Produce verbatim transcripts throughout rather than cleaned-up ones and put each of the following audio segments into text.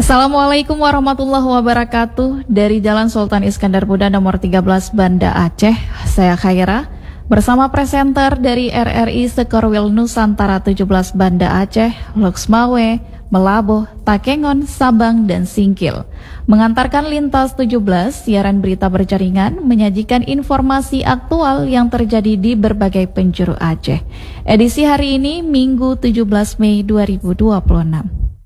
Assalamualaikum warahmatullahi wabarakatuh. Dari Jalan Sultan Iskandar Muda nomor tiga belas Banda Aceh, saya Khaira bersama presenter dari R R I Sekorwil Nusantara tujuh belas Banda Aceh, Loksmawe, Melaboh, Takengon, Sabang, dan Singkil. Mengantarkan lintas tujuh belas, siaran berita berjaringan menyajikan informasi aktual yang terjadi di berbagai penjuru Aceh. Edisi hari ini, Minggu tujuh belas Mei dua ribu dua puluh enam.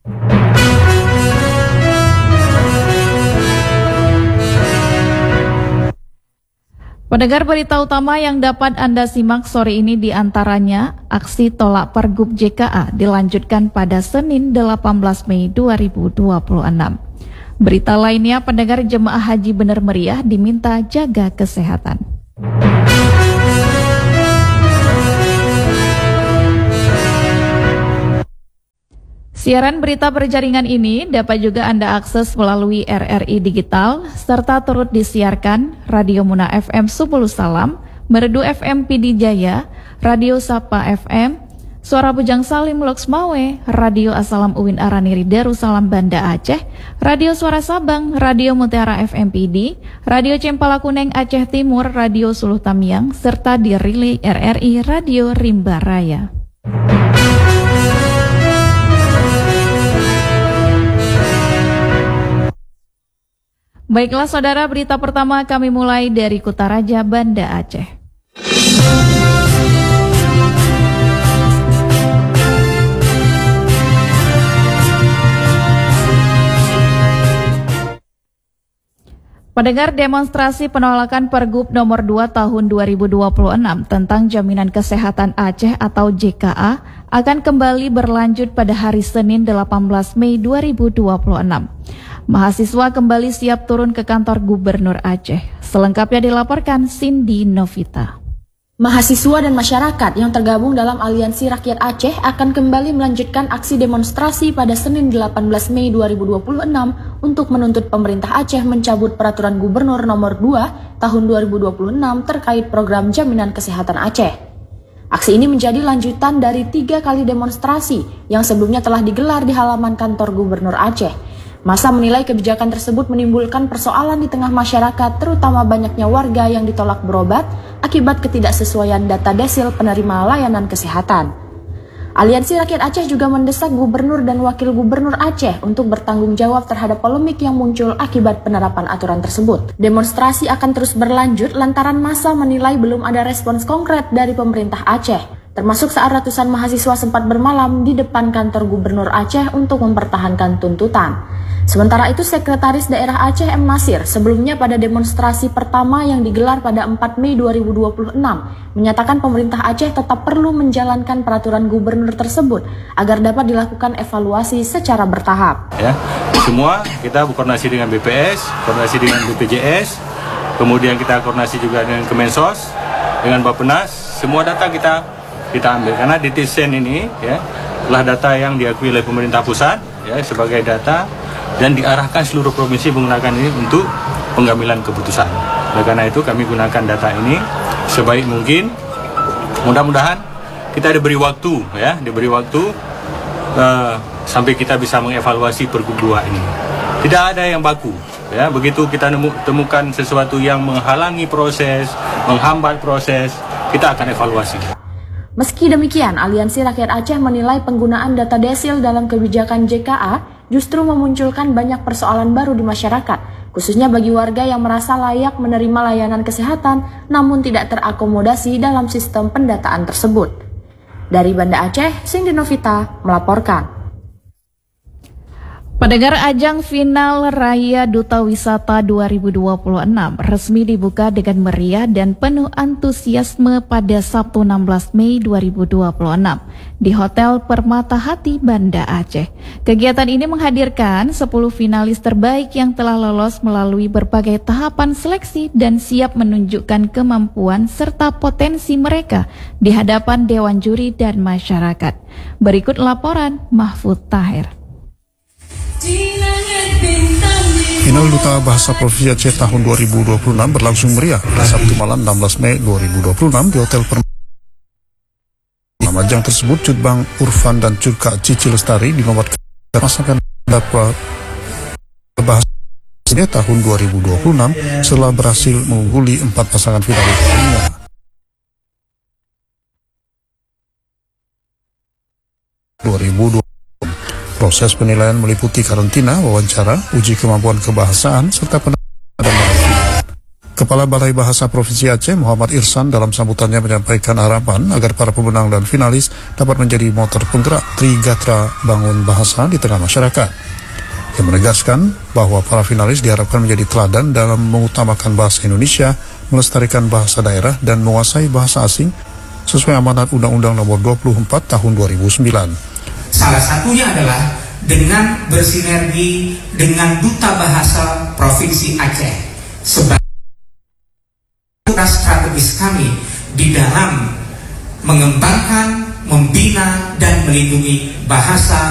Pendengar, berita utama yang dapat Anda simak sore ini diantaranya aksi tolak Pergub J K A dilanjutkan pada Senin delapan belas Mei dua ribu dua puluh enam. Berita lainnya, pendengar, jemaah haji Bener Meriah diminta jaga kesehatan. Siaran berita berjaringan ini dapat juga Anda akses melalui R R I Digital, serta turut disiarkan Radio Muna F M Subulu Salam, Merdu F M P D Jaya, Radio Sapa F M, Suara Bujang Salim Loksmawe, Radio Asalam Uwin Araniri Darussalam Banda Aceh, Radio Suara Sabang, Radio Mutiara F M P D, Radio Cempala Kuneng Aceh Timur, Radio Suluh Tamiang, serta di relay R R I Radio Rimba Raya. Baiklah saudara, berita pertama kami mulai dari Kutaraja, Banda Aceh. Pendengar, demonstrasi penolakan Pergub nomor dua tahun dua ribu dua puluh enam tentang Jaminan Kesehatan Aceh atau J K A akan kembali berlanjut pada hari Senin delapan belas Mei dua ribu dua puluh enam. Mahasiswa kembali siap turun ke kantor Gubernur Aceh. Selengkapnya dilaporkan Cindy Novita. Mahasiswa dan masyarakat yang tergabung dalam Aliansi Rakyat Aceh akan kembali melanjutkan aksi demonstrasi pada Senin delapan belas Mei dua ribu dua puluh enam untuk menuntut pemerintah Aceh mencabut Peraturan Gubernur nomor dua tahun dua ribu dua puluh enam terkait program Jaminan Kesehatan Aceh. Aksi ini menjadi lanjutan dari tiga kali demonstrasi yang sebelumnya telah digelar di halaman kantor Gubernur Aceh. Masa menilai kebijakan tersebut menimbulkan persoalan di tengah masyarakat, terutama banyaknya warga yang ditolak berobat akibat ketidaksesuaian data desil penerima layanan kesehatan. Aliansi Rakyat Aceh juga mendesak Gubernur dan Wakil Gubernur Aceh untuk bertanggung jawab terhadap polemik yang muncul akibat penerapan aturan tersebut. Demonstrasi akan terus berlanjut lantaran masa menilai belum ada respons konkret dari pemerintah Aceh, termasuk saat ratusan mahasiswa sempat bermalam di depan kantor Gubernur Aceh untuk mempertahankan tuntutan. Sementara itu, Sekretaris Daerah Aceh M. Nasir sebelumnya pada demonstrasi pertama yang digelar pada empat Mei dua ribu dua puluh enam menyatakan pemerintah Aceh tetap perlu menjalankan peraturan gubernur tersebut agar dapat dilakukan evaluasi secara bertahap. Ya, semua kita koordinasi dengan B P S, koordinasi dengan B P J S, kemudian kita koordinasi juga dengan Kemensos, dengan Bappenas, semua data kita kita ambil karena D T S E N ini ya adalah data yang diakui oleh pemerintah pusat ya sebagai data dan diarahkan seluruh provinsi menggunakan ini untuk pengambilan keputusan. Oleh karena itu kami gunakan data ini sebaik mungkin. Mudah-mudahan kita diberi waktu ya, diberi waktu uh, sampai kita bisa mengevaluasi Pergub dua ini. Tidak ada yang baku ya. Begitu kita nemu, temukan sesuatu yang menghalangi proses, menghambat proses, kita akan evaluasi. Meski demikian, Aliansi Rakyat Aceh menilai penggunaan data desil dalam kebijakan J K A justru memunculkan banyak persoalan baru di masyarakat, khususnya bagi warga yang merasa layak menerima layanan kesehatan namun tidak terakomodasi dalam sistem pendataan tersebut. Dari Banda Aceh, Cindy Novita melaporkan. Pendengar, ajang final Raya Duta Wisata dua ribu dua puluh enam resmi dibuka dengan meriah dan penuh antusiasme pada Sabtu enam belas Mei dua ribu dua puluh enam di Hotel Permata Hati, Banda Aceh. Kegiatan ini menghadirkan sepuluh finalis terbaik yang telah lolos melalui berbagai tahapan seleksi dan siap menunjukkan kemampuan serta potensi mereka di hadapan Dewan Juri dan masyarakat. Berikut laporan Mahfud Tahir. Final Duta Bahasa Provinsi Aceh tahun dua ribu dua puluh enam berlangsung meriah pada Sabtu malam enam belas Mei dua ribu dua puluh enam di Hotel Permata. Nama ajang tersebut Cutbang Urfan dan Curka Cici Lestari dinobatkan pasangan dapat bahasa tahun dua ribu dua puluh enam setelah berhasil mengungguli empat pasangan finalis lainnya. dua ribu dua puluh. Proses penilaian meliputi karantina, wawancara, uji kemampuan kebahasaan, serta penilaian. Kepala Balai Bahasa Provinsi Aceh Muhammad Irsan dalam sambutannya menyampaikan harapan agar para pemenang dan finalis dapat menjadi motor penggerak Trigatra Bangun Bahasa di tengah masyarakat. Yang menegaskan bahwa para finalis diharapkan menjadi teladan dalam mengutamakan bahasa Indonesia, melestarikan bahasa daerah, dan menguasai bahasa asing sesuai amanat Undang-Undang Nomor dua puluh empat Tahun dua ribu sembilan. Salah satunya adalah dengan bersinergi dengan Duta Bahasa Provinsi Aceh sebagai strategis kami di dalam mengembangkan, membina, dan melindungi bahasa